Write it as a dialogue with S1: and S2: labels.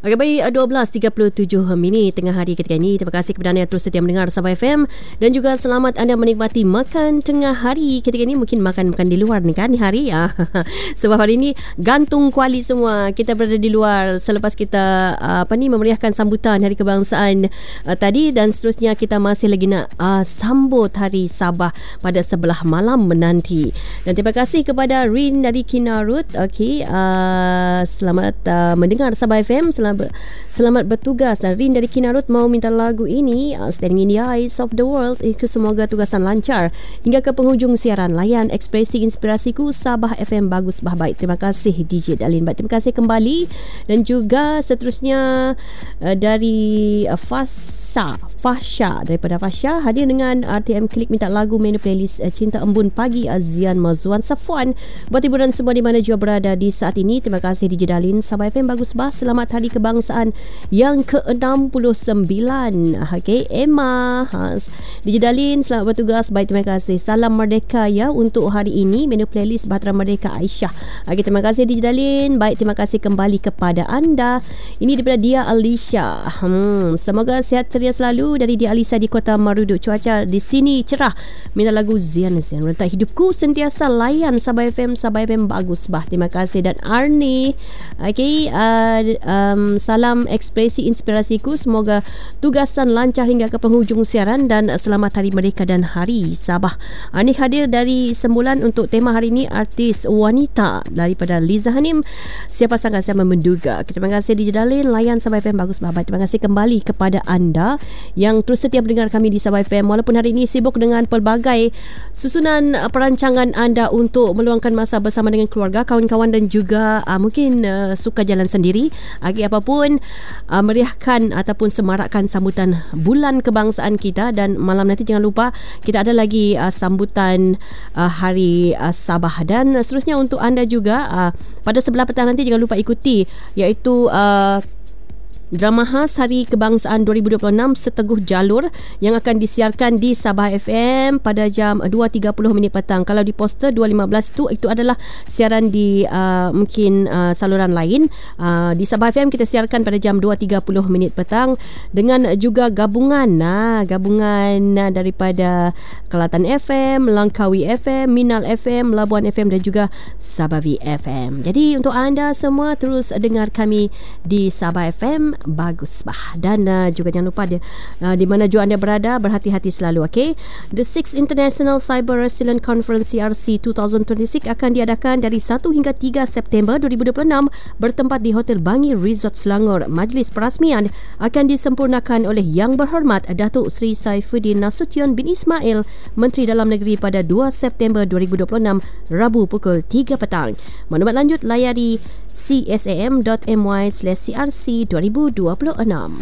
S1: Okey, baik, 12.37 tengah hari ketika ini. Terima kasih kepada anda yang terus setia mendengar Sabah FM, dan juga selamat anda menikmati makan tengah hari ketika ini. Mungkin makan di luar ni kan, ni hari ya. Sebab hari ini gantung kuali semua. Kita berada di luar selepas kita memeriahkan sambutan Hari Kebangsaan tadi, dan seterusnya kita masih lagi nak sambut Hari Sabah pada sebelah malam menanti. Dan terima kasih kepada Rin dari Kinarut. Okey, selamat mendengar Sabah FM. Selamat bertugas. Dan Rin dari Kinarut mau minta lagu ini, Standing in the Eyes of the World. Semoga tugasan lancar hingga ke penghujung siaran. Layan ekspresi inspirasiku, Sabah FM bagus baik. Terima kasih DJ Dalin. Terima kasih kembali. Dan juga seterusnya dari Fasha daripada Fasha hadir dengan RTM Klik minta lagu menu playlist Cinta Embun Pagi Azian Mazwan Safwan buat hiburan semua di mana jua berada di saat ini. Terima kasih DJ Dalin. Sabah FM bagus bah. Selamat Hari Kebangsaan yang ke-69. Okay, Emma DJ Dalin, selamat bertugas. Baik, terima kasih. Salam Merdeka ya untuk hari ini. Menu playlist Bahtera Merdeka Aisyah. Okay, terima kasih DJ Dalin. Baik, terima kasih kembali kepada anda. Ini daripada Dia Alicia. Semoga sihat ceria selalu dari Dia Alicia di Kota Marudu. Cuaca di sini cerah. Minta lagu Zian rentak hidupku sentiasa layan Sabah FM. Sabah FM bagus bah. Terima kasih. Dan Arnie, okay, salam ekspresi inspirasiku. Semoga tugasan lancar hingga ke penghujung siaran, dan selamat Hari Merdeka dan Hari Sabah. Arnie hadir dari Sembulan untuk tema hari ini, artis wanita daripada Liza Hanim. Siapa sangka saya menduga. Terima kasih DJ Dalin. Layan Sabah FM bagus bahabat. Terima kasih kembali kepada anda yang terus setia mendengar kami di Sabah FM. Walaupun hari ini sibuk dengan pelbagai susunan perancangan anda untuk meluangkan masa bersama dengan keluarga, kawan-kawan, dan juga mungkin suka jalan sendiri. Apapun, meriahkan ataupun semarakkan sambutan bulan kebangsaan kita. Dan malam nanti jangan lupa kita ada lagi sambutan Hari Sabah. Dan seterusnya untuk anda juga pada sebelah petang nanti jangan lupa ikuti, iaitu drama khas Hari Kebangsaan 2026 Seteguh Jalur yang akan disiarkan di Sabah FM pada jam 2.30 petang. Kalau di poster 2.15 itu adalah siaran di mungkin saluran lain. Di Sabah FM kita siarkan pada jam 2.30 petang dengan juga gabungan daripada Kelatan FM, Langkawi FM, Minal FM, Labuan FM, dan juga Sabawi FM. Jadi untuk anda semua terus dengar kami di Sabah FM bagus bah. Dan juga jangan lupa di mana jua anda berada, berhati-hati selalu. Okay, The 6th International Cyber Resilient Conference CRC 2026 akan diadakan dari 1 hingga 3 September 2026 bertempat di Hotel Bangi Resort Selangor. Majlis perasmian akan disempurnakan oleh Yang Berhormat Datuk Seri Saifuddin Nasution bin Ismail, Menteri Dalam Negeri, pada 2 September 2026 Rabu pukul 3 petang. Maklumat lanjut layari csam.my/crc 2026.